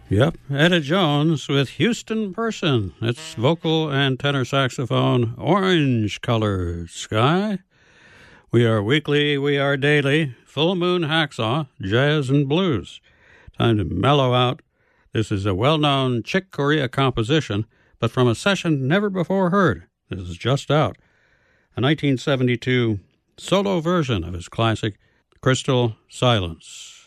Yep, Etta Jones with Houston Person. It's vocal and tenor saxophone, Orange Colored Sky. We are weekly, we are daily, Full Moon Hacksaw, jazz and blues. Time to mellow out. This is a well-known Chick Corea composition, but from a session never before heard. This is just out. A 1972 solo version of his classic, Crystal Silence.